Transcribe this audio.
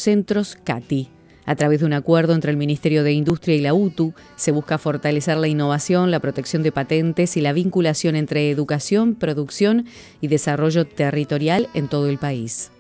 centros CATI. A través de un acuerdo entre el Ministerio de Industria y la UTU, se busca fortalecer la innovación, la protección de patentes y la vinculación entre educación, producción y desarrollo territorial en todo el país.